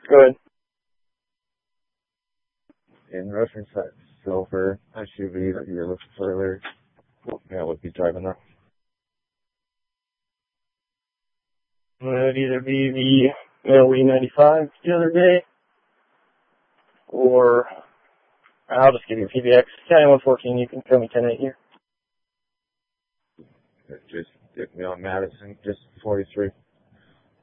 Go ahead. In reference to that silver SUV that you were looking for earlier, would be driving that. It would either be the LE95 the other day, or I'll just give you a PBX. County 114, you can tell me 10-8 here. Just get me on Madison, just 43.